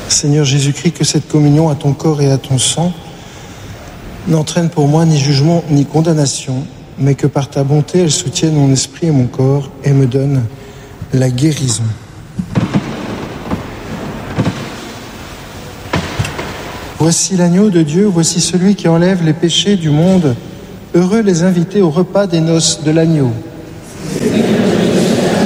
Seigneur Jésus-Christ, que cette communion à ton corps et à ton sang n'entraîne pour moi ni jugement ni condamnation, mais que par ta bonté, elle soutienne mon esprit et mon corps et me donne la guérison. Voici l'agneau de Dieu, voici celui qui enlève les péchés du monde. Heureux les invités au repas des noces de l'agneau.